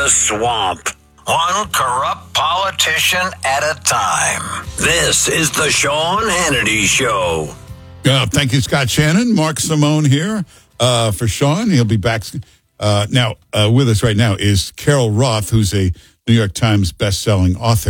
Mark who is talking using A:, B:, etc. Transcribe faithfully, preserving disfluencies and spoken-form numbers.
A: the swamp. One corrupt politician at a time. This is the Sean Hannity Show.
B: Uh, thank you, Scott Shannon. Mark Simone here uh, for Sean. He'll be back. Uh, now, uh, with us right now is Carol Roth, who's a New York Times best-selling author.